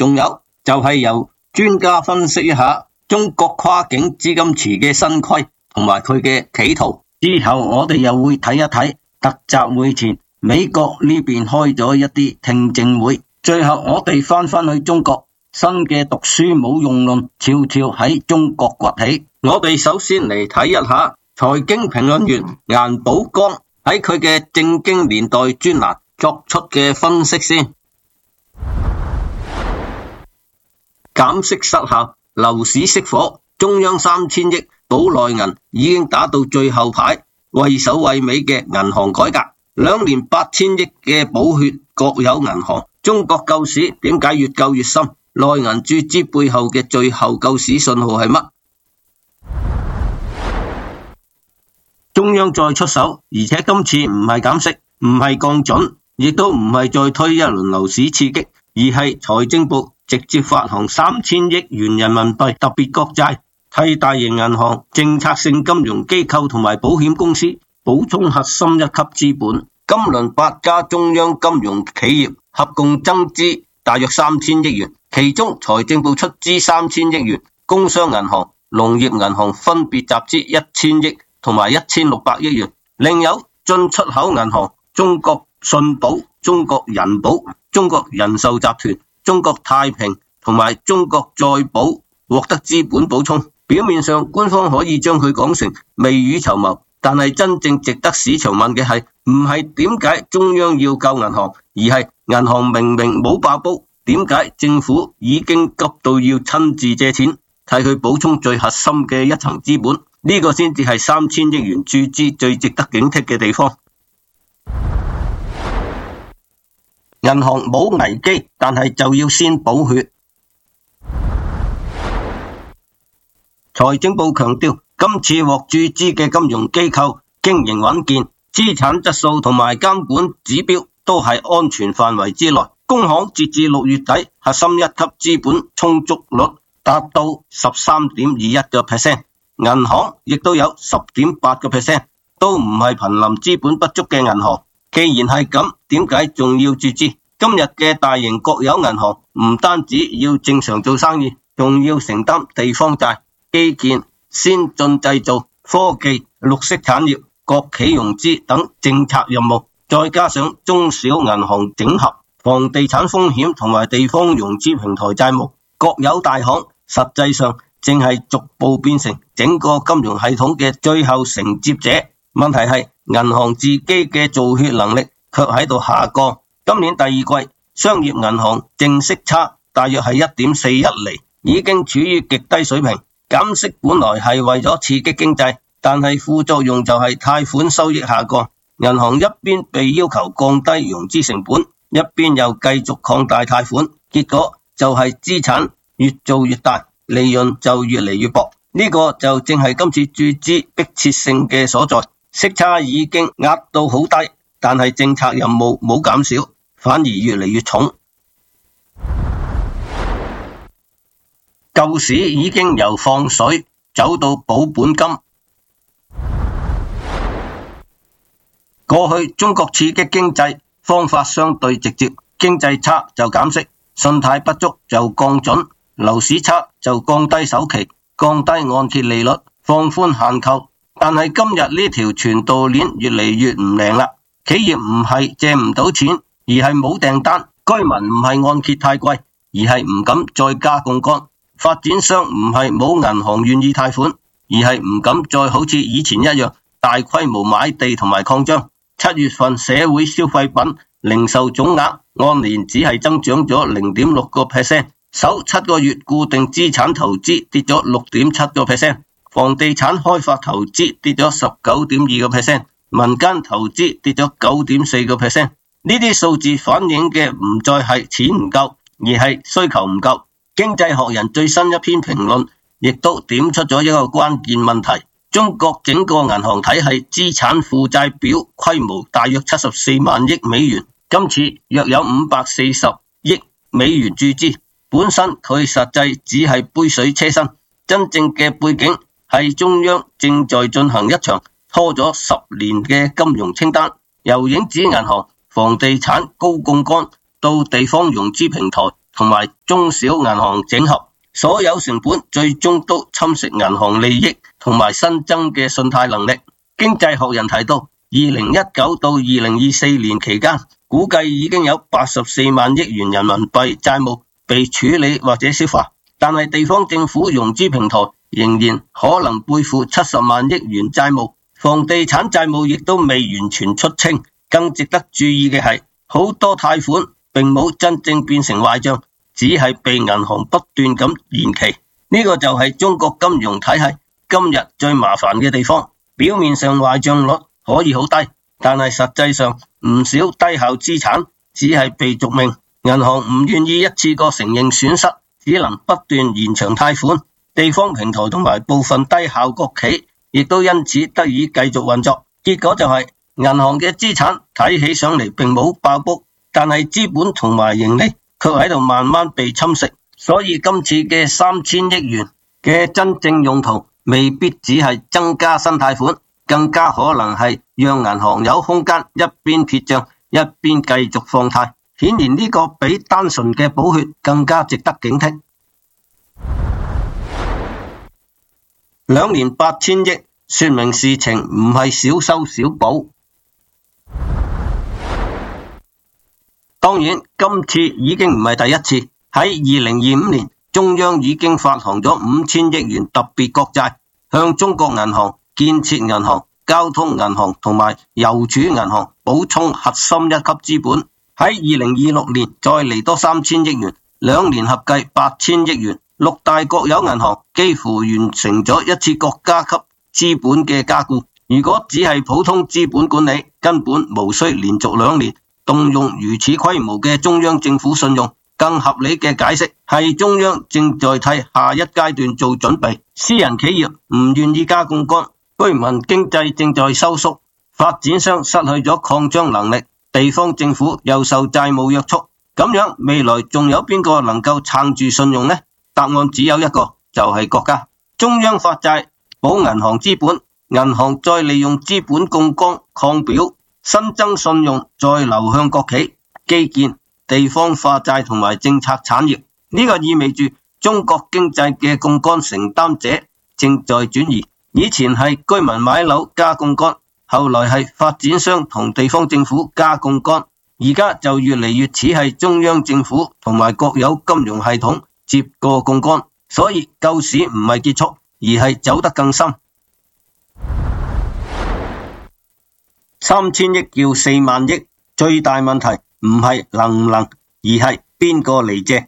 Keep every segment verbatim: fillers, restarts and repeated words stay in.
仲有就係由專家分析一下中國跨境資金池嘅新規同埋佢嘅企圖。之後我哋又會睇一睇特集會前美國呢邊開咗一啲聽證會。最後我哋翻返去中國，新嘅讀書冇用論悄悄喺中國崛起。我哋首先嚟睇一下財經評論員顏寶剛喺佢嘅正經年代專欄作出嘅分析先。減息失效，樓市熄火，中央三千億保內銀已經打到最後牌，畏首畏尾嘅銀行改革，兩年八千億嘅寶血國有銀行，中國救市點解越救越深？內銀注資背後嘅最後救市信號係乜？中央再出手，而且今次唔係減息，唔係降準，亦都唔係再推一輪樓市刺激，而係財政部直接發行三千億元人民幣特別國債，替大型銀行、政策性金融機構同埋保險公司補充核心一級資本。今輪八家中央金融企業合共增資大約三千億元，其中財政部出資三千億元，工商銀行、農業銀行分別集資一千億同埋一千六百億元，另有進出口銀行、中國信保、中國人保、中國人壽集團、中國太平同埋中國再保獲得資本補充。表面上官方可以將佢講成未雨綢繆，但係真正值得市場問嘅係唔係點解中央要救銀行，而係銀行明明冇爆煲，點解政府已經急到要親自借錢替佢補充最核心嘅一層資本？呢個先至係三千億元注資最值得警惕嘅地方。銀行冇危機，但係就要先補血。財政部強調，今次獲注資嘅金融機構經營穩健，資產質素同埋監管指標都係安全範圍之內。工行截至六月底，核心一級資本充足率達到十三點二一個 percent， 銀行亦都有十點八個 percent， 都唔係瀕臨資本不足嘅銀行。既然係咁，點解仲要注資？今日嘅大型國有銀行唔單止要正常做生意，仲要承擔地方債、基建、先進製造、科技、綠色產業、國企融資等政策任務，再加上中小銀行整合、房地產風險同埋地方融資平台債務，國有大行實際上正係逐步變成整個金融系統嘅最後承接者。問題係銀行自己嘅造血能力卻喺度下降。今年第二季商業銀行淨息差大約係 一點四一厘，已經處於極低水平。減息本來係為咗刺激經濟，但係副作用就係貸款收益下降，銀行一邊被要求降低融資成本，一邊又繼續擴大貸款，結果就係資產越做越大，利潤就越嚟越薄。呢個就正係今次注資迫切性嘅所在。息差已經壓到好低，但係政策任務冇減少，反而越嚟越重。救市已經由放水走到保本金。過去中國刺激經濟方法相對直接，經濟差就減息，信貸不足就降準，樓市差就降低首期，降低按揭利率，放寬限購。但係今日呢條傳導鏈越嚟越唔靈啦，企業唔係借唔到錢，而係冇訂單；居民唔係按揭太貴，而係唔敢再加槓桿；發展商唔係冇銀行願意貸款，而係唔敢再好似以前一樣大規模買地同埋擴張。七月份社會消費品零售總額按年只係增長咗 零點六個 percent， 首七個月固定資產投資跌咗 六點七個 percent。房地產開發投資跌咗 十九點二個 percent， 民間投資跌咗 九點四個 percent。 呢啲數字反映嘅唔再係錢唔夠，而係需求唔夠。經濟學人最新一篇評論亦都點出咗一個關鍵問題，中國整個銀行體系資產負債表規模大約七十四萬億美元，今次約有五百四十億美元注資，本身佢實際只係杯水車薪，真正嘅背景係中央正在進行一場拖咗十年嘅金融清單，由影子銀行、房地產高槓桿到地方融資平台， 同埋中小銀行整合，所有成本最終都侵蝕銀行利益同埋新增嘅信貸能力。經濟學人提到，二零一九到二零二四年期間，估計已經有八十四萬億元人民幣債務被處理或者消化，但係地方政府融資平台仍然可能背負七十萬億元債務，房地產債務亦都未完全出清。更值得注意嘅係，好多貸款並冇真正變成壞賬，只係被銀行不斷咁延期。呢個就係中國金融體系今日最麻煩嘅地方。表面上壞賬率可以好低，但係實際上唔少低效資產只係被續命，銀行唔願意一次過承認損失，只能不斷延長貸款。地方平台同埋部分低效國企亦都因此得以繼續運作。結果就係銀行嘅資產睇起上嚟並冇爆煲，但係資本同埋盈利卻喺度慢慢被侵蝕。所以今次嘅三千億元嘅真正用途未必只係增加新貸款，更加可能係讓銀行有空間一邊撇賬一邊繼續放貸。顯然呢個比單純嘅補血更加值得警惕。兩年八千億，說明事情唔係小修小補。當然，今次已經唔係第一次。喺二零二五年，中央已經發行咗五千億元特別國債，向中國銀行、建設銀行、交通銀行同埋郵儲銀行補充核心一級資本。喺二零二六年再嚟多三千億元，兩年合計八千億元。六大國有銀行幾乎完成咗一次國家級資本嘅加固。如果只係普通資本管理，根本無需連續兩年動用如此規模嘅中央政府信用。更合理嘅解釋係中央正在替下一階段做準備。私人企業唔願意加槓桿，居民經濟正在收縮，發展商失去咗擴張能力，地方政府又受債務約束。咁樣未來仲有邊個能夠撐住信用呢？答案只有一個，就係國家。中央發債保銀行資本，銀行再利用資本槓桿擴表，新增信用再流向國企、基建、地方化債同埋政策產業。呢個意味住中國經濟嘅槓桿承擔者正在轉移。以前係居民買樓加槓桿，後來係發展商同地方政府加槓桿，而家就越嚟越似係中央政府同埋國有金融系統接過槓桿。所以救市唔係結束，而係走得更深。三千億叫四萬億，最大問題唔係能唔能，而係邊個嚟借。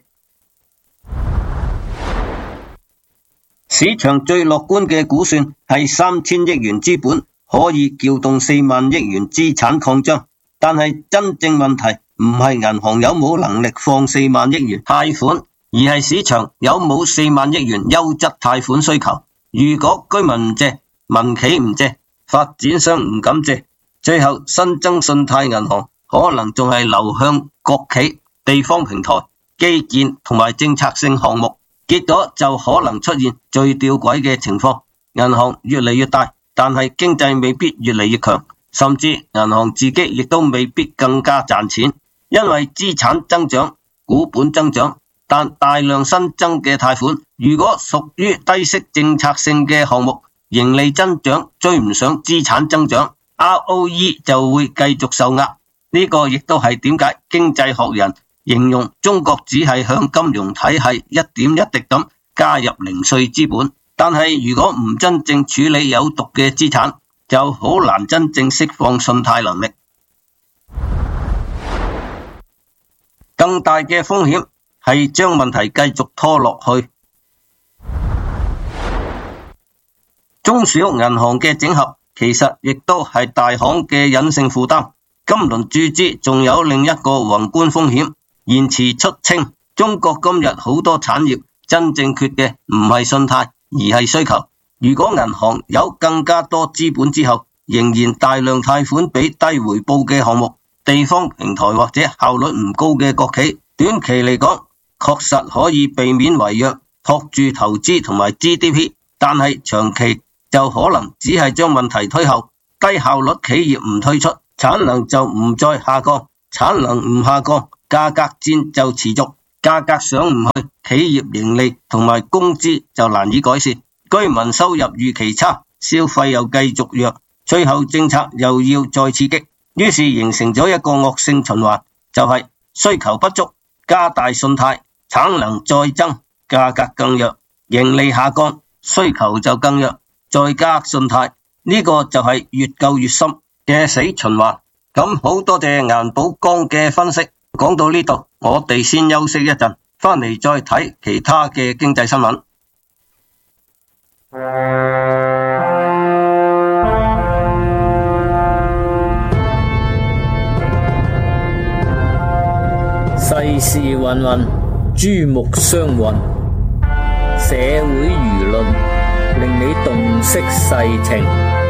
市場最樂觀嘅估算係三千億元資本可以撬動四萬億元資產擴張，但係真正問題唔係銀行有冇能力放四萬億元貸款，而係市場有冇四萬億元優質貸款需求。如果居民唔借，民企唔借，發展商唔敢借，最後新增信貸銀行可能仲係流向國企、地方平台、基建同埋政策性項目，結果就可能出現最吊詭嘅情況：銀行越嚟越大，但係經濟未必越嚟越強，甚至銀行自己亦都未必更加賺錢，因為資產增長、股本增長，但大量新增嘅貸款，如果屬於低息政策性嘅項目，盈利增長追唔上資產增長， R O E 就會繼續受壓。呢個亦都係點解經濟學人形容中國只係向金融體系一點一滴咁加入零碎資本，但係如果唔真正處理有毒嘅資產，就好難真正釋放信貸能力。更大嘅風險係將問題繼續拖落去。中小銀行嘅整合其實亦都係大行嘅隱性負擔。今輪注資仲有另一個宏觀風險，延遲出清。中國今日好多產業真正缺嘅唔係信貸，而係需求。如果銀行有更加多資本之後，仍然大量貸款俾低回報嘅項目，地方平台或者效率唔高嘅國企，短期嚟講確實可以避免違約，托住投資同埋 G D P， 但係長期就可能只係將問題推後。低效率企業唔退出，產能就唔再下降，產能唔下降，價格戰就持續。 價格上唔去，企業盈利同埋工資就難以改善，居民收入預期差，消費又繼續弱，最後政策又要再刺激，於是形成咗一個惡性循環，就係需求不足，加大信貸，產能再增，價格更弱，盈利下降，需求就更弱，再加信貸，呢個就係越救越深嘅死循環。咁好多謝顏寶剛嘅分析，講到呢度，我哋先休息一陣，翻嚟再睇其他嘅經濟新聞。 世事芸芸，珠目相混，社會輿論令你洞悉世情。